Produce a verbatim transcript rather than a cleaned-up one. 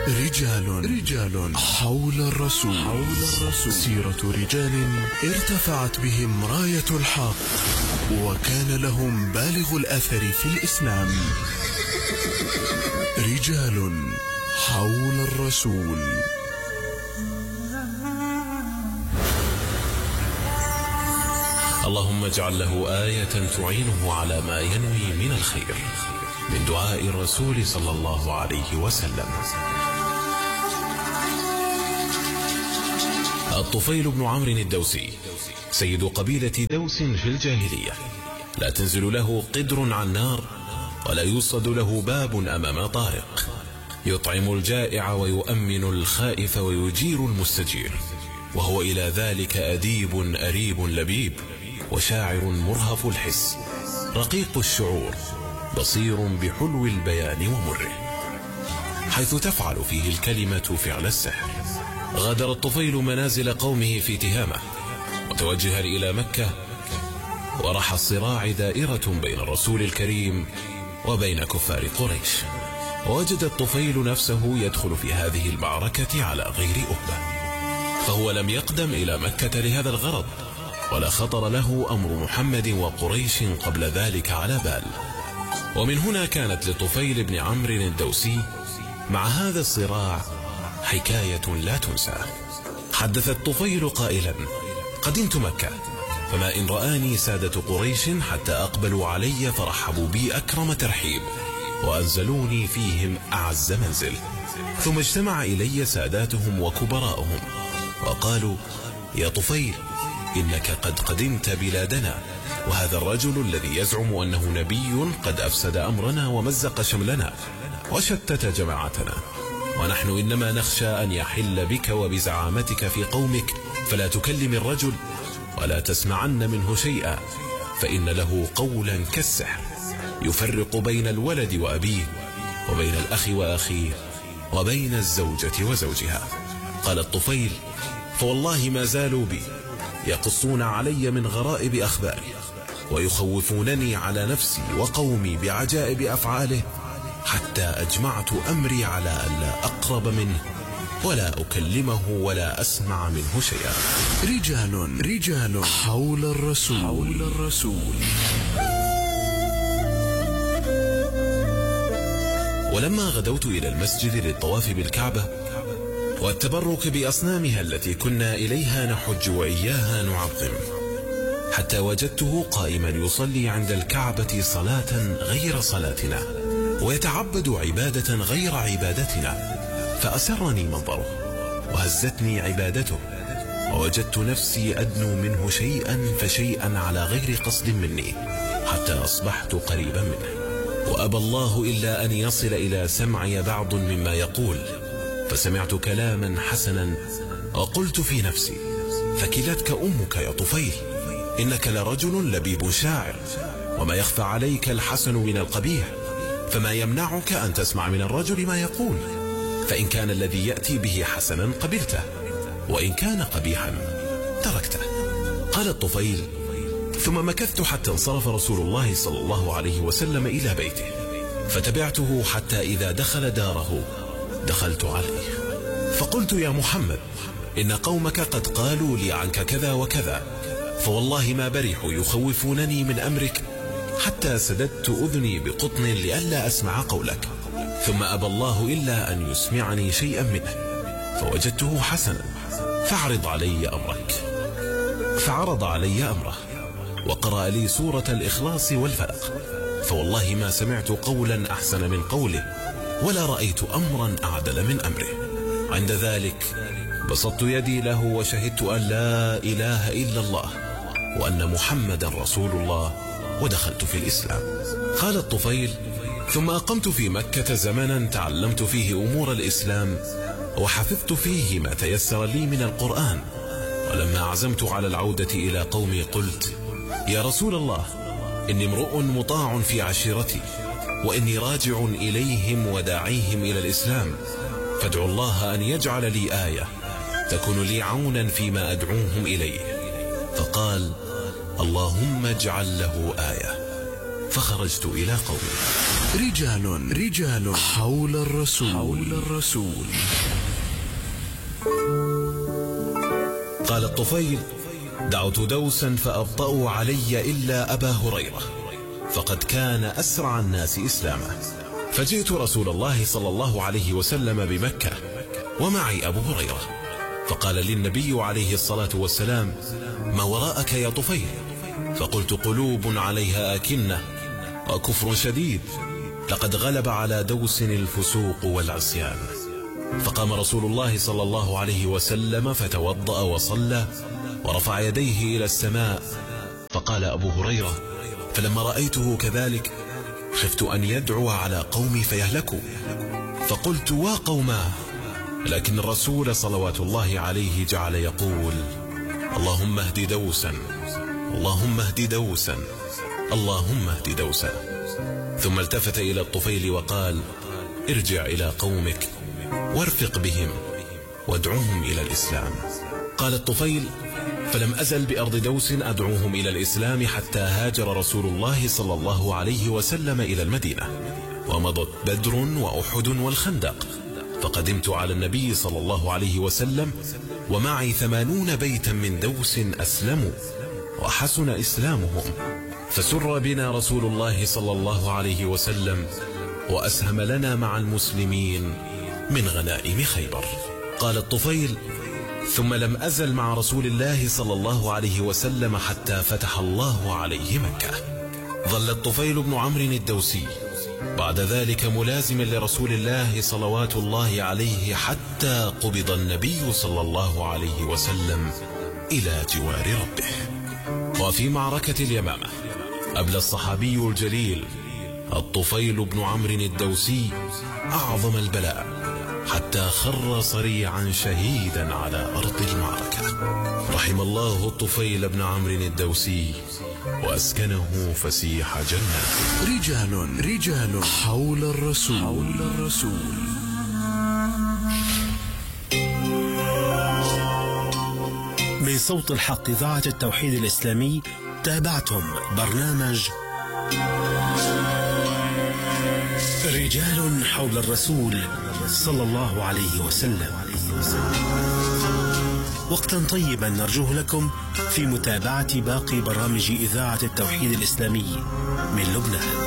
رجال رجال حول الرسول حول الرسول سيرة رجال ارتفعت بهم راية الحق وكان لهم بالغ الأثر في الإسلام. رجال حول الرسول. اللهم اجعل له آية تعينه على ما ينوي من الخير، من دعاء الرسول صلى الله عليه وسلم. الطفيل بن عمرو الدوسي سيد قبيلة دوس في الجاهلية، لا تنزل له قدر عن نار ولا يوصد له باب أمام طارق، يطعم الجائع ويؤمن الخائف ويجير المستجير، وهو إلى ذلك أديب أريب لبيب، وشاعر مرهف الحس، رقيق الشعور، بصير بحلو البيان ومره، حيث تفعل فيه الكلمة فعل السحر. غادر الطفيل منازل قومه في تهامة متوجها إلى مكة، ورح الصراع دائرة بين الرسول الكريم وبين كفار قريش، ووجد الطفيل نفسه يدخل في هذه المعركة على غير أهبة، فهو لم يقدم إلى مكة لهذا الغرض، ولا خطر له أمر محمد وقريش قبل ذلك على بال. ومن هنا كانت لطفيل بن عمرو الدوسي مع هذا الصراع حكاية لا تنسى. حدث الطفيل قائلا: قدمت مكة، فما إن رآني سادة قريش حتى أقبلوا علي فرحبوا بي أكرم ترحيب، وأنزلوني فيهم أعز منزل، ثم اجتمع إلي ساداتهم وكبراءهم وقالوا: يا طفيل، إنك قد قدمت بلادنا، وهذا الرجل الذي يزعم أنه نبي قد أفسد أمرنا ومزق شملنا وشتت جماعتنا، ونحن إنما نخشى أن يحل بك وبزعامتك في قومك، فلا تكلم الرجل ولا تسمعن منه شيئا، فإن له قولا كالسحر يفرق بين الولد وأبيه، وبين الأخ وأخيه، وبين الزوجة وزوجها. قال الطفيل: فوالله ما زالوا بي يقصون علي من غرائب أخباري، ويخوفونني على نفسي وقومي بعجائب أفعاله، حتى أجمعت أمري على أن لا أقرب منه ولا أكلمه ولا أسمع منه شيئا. رجال رجال حول الرسول حول الرسول. ولما غدوت إلى المسجد للطواف بالكعبة والتبرك بأصنامها التي كنا إليها نحج وإياها نعظم، حتى وجدته قائما يصلي عند الكعبة صلاة غير صلاتنا، ويتعبد عبادة غير عبادتنا، فأسرني منظره وهزتني عبادته، ووجدت نفسي أدنو منه شيئا فشيئا على غير قصد مني، حتى أصبحت قريبا منه، وأبى الله إلا أن يصل إلى سمعي بعض مما يقول، فسمعت كلاما حسنا وقلت في نفسي: ثكلتك أمك يا طفيل، إنك لرجل لبيب شاعر، وما يخفى عليك الحسن من القبيح، فما يمنعك أن تسمع من الرجل ما يقول، فإن كان الذي يأتي به حسنا قبلته، وإن كان قبيحا تركته. قال الطفيل: ثم مكثت حتى انصرف رسول الله صلى الله عليه وسلم إلى بيته، فتبعته حتى إذا دخل داره دخلت عليه، فقلت: يا محمد، إن قومك قد قالوا لي عنك كذا وكذا، فوالله ما برحوا يخوفونني من أمرك، حتى سددت أذني بقطن لئلا أسمع قولك، ثم أبى الله إلا أن يسمعني شيئا منه، فوجدته حسنا، فاعرض علي أمرك. فعرض علي أمره، وقرأ لي سورة الإخلاص والفلق، فوالله ما سمعت قولا أحسن من قوله، ولا رأيت أمرا أعدل من أمره. عند ذلك بسطت يدي له وشهدت أن لا إله إلا الله وأن محمدا رسول الله، ودخلت في الإسلام. قال الطفيل: ثم أقمت في مكة زمنا تعلمت فيه أمور الإسلام، وحفظت فيه ما تيسر لي من القرآن، ولما عزمت على العودة إلى قومي قلت: يا رسول الله، إني امرؤ مطاع في عشيرتي، وإني راجع إليهم وداعيهم إلى الإسلام، فادعوا الله أن يجعل لي آية تكون لي عونا فيما أدعوهم إليه. فقال: اللهم اجعل له آية. فخرجت إلى قومي. رجال رجال حول الرسول حول الرسول قال الطفيل: دعوت دوسا فأبطأوا علي إلا أبا هريرة، فقد كان أسرع الناس إسلاما. فجئت رسول الله صلى الله عليه وسلم بمكة ومعي أبو هريرة، فقال لي النبي عليه الصلاة والسلام: ما وراءك يا طفيل؟ فقلت: قلوب عليها أكنة وكفر شديد، لقد غلب على دوس الفسوق والعصيان. فقام رسول الله صلى الله عليه وسلم فتوضأ وصلى ورفع يديه إلى السماء. فقال أبو هريرة: فلما رأيته كذلك خفت أن يدعو على قومي فيهلكوا، فقلت: وقوماه. لكن الرسول صلوات الله عليه جعل يقول: اللهم اهد دوسا، اللهم اهد دوسا، اللهم اهد دوسا. ثم التفت إلى الطفيل وقال: ارجع إلى قومك وارفق بهم وادعوهم إلى الإسلام. قال الطفيل: فلم أزل بأرض دوس أدعوهم إلى الإسلام حتى هاجر رسول الله صلى الله عليه وسلم إلى المدينة، ومضت بدر وأحد والخندق، فقدمت على النبي صلى الله عليه وسلم ومعي ثمانون بيتا من دوس أسلموا وحسن إسلامهم، فسر بنا رسول الله صلى الله عليه وسلم وأسهم لنا مع المسلمين من غنائم خيبر. قال الطفيل: ثم لم أزل مع رسول الله صلى الله عليه وسلم حتى فتح الله عليه مكة. ظل الطفيل بن عمرو الدوسي بعد ذلك ملازما لرسول الله صلوات الله عليه حتى قبض النبي صلى الله عليه وسلم إلى جوار ربه. وفي معركة اليمامة أبلى الصحابي الجليل الطفيل بن عمرو الدوسي أعظم البلاء حتى خر صريعا شهيدا على أرض المعركة. رحم الله الطفيل بن عمرو الدوسي وأسكنه فسيح جنة. رجال رجال حول الرسول حول الرسول من صوت الحق إذاعة التوحيد الإسلامي تابعتم برنامج رجال حول الرسول صلى الله عليه وسلم. وقتا طيبا نرجوه لكم في متابعة باقي برامج إذاعة التوحيد الإسلامي من لبنان.